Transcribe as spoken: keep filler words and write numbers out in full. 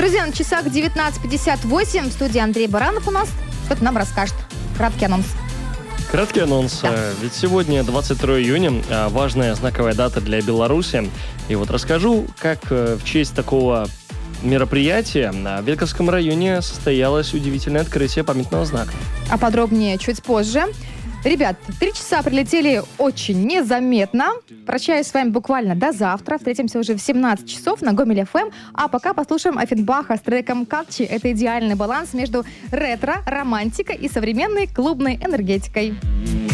Друзья, на часах девятнадцать пятьдесят восемь в студии Андрей Баранов у нас что-то нам расскажет. Краткий анонс. Краткий анонс. Да. Ведь сегодня двадцать второе июня, важная знаковая дата для Беларуси. И вот расскажу, как в честь такого мероприятия в Вельковском районе состоялось удивительное открытие памятного знака. А подробнее чуть позже. Ребят, три часа прилетели очень незаметно. Прощаюсь с вами буквально до завтра. Встретимся уже в семнадцать часов на Гомель эф эм. А пока послушаем Оффенбаха с треком «Катчи». Это идеальный баланс между ретро, романтикой и современной клубной энергетикой.